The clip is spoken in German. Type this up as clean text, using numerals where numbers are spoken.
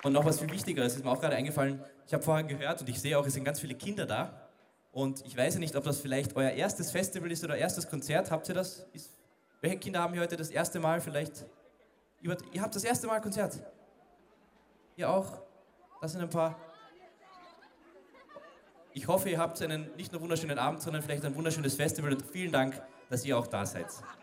Und noch was viel Wichtigeres ist mir auch gerade eingefallen. Ich habe vorher gehört und ich sehe auch, es sind ganz viele Kinder da. Und ich weiß ja nicht, ob das vielleicht euer erstes Festival ist oder erstes Konzert. Habt ihr das? Welche Kinder haben hier heute das erste Mal vielleicht? Ihr habt das erste Mal Konzert? Ihr auch? Das sind ein paar. Ich hoffe, ihr habt einen nicht nur wunderschönen Abend, sondern vielleicht ein wunderschönes Festival und vielen Dank, dass ihr auch da seid.